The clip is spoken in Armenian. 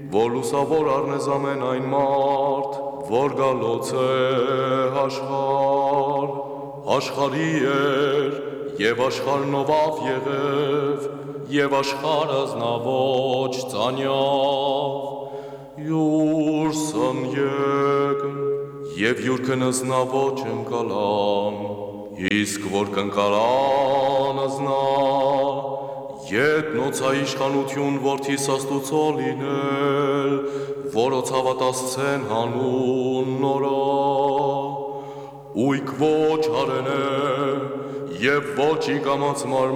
որ լուսավոր առնես ամենայն մարդ, որ գալոց է աշխարհ, աշխարհի էր, եւ աշխարհն ով եղև, եւ աշխարհը զնավոճ ծանյավ, յուրսն եկն, եւ յուրքն զնավոճ ընկալան, իսկ որ կընկալան զնա, ետնոցա իշխանություն որդիս աստուծո լինել, որոց հավատացցեն հանուն նորա, ույք ոչ հարենե, եւ ոչ իկամած մարմին,